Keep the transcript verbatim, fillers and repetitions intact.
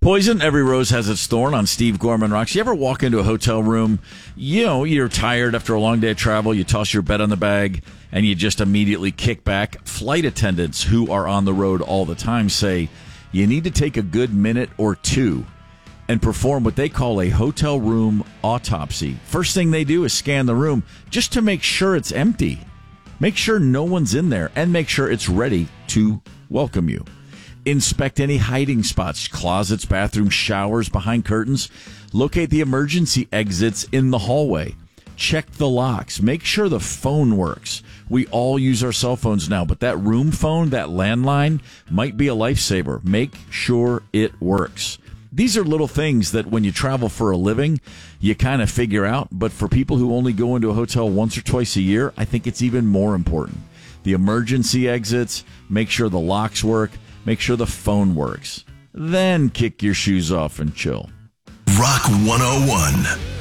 Poison, every rose has its thorn on Steve Gorman Rocks. You ever walk into a hotel room, you know, you're tired after a long day of travel, you toss your bed on the bag, and you just immediately kick back? Flight attendants who are on the road all the time say you need to take a good minute or two and perform what they call a hotel room autopsy. First thing they do is scan the room just to make sure it's empty. Make sure no one's in there, and make sure it's ready to welcome you. Inspect any hiding spots, closets, bathrooms, showers, behind curtains. Locate the emergency exits in the hallway. Check the locks. Make sure the phone works. We all use our cell phones now, but that room phone, that landline, might be a lifesaver. Make sure it works. These are little things that when you travel for a living, you kind of figure out. But for people who only go into a hotel once or twice a year, I think it's even more important. The emergency exits, make sure the locks work. Make sure the phone works. Then kick your shoes off and chill. Rock one oh one.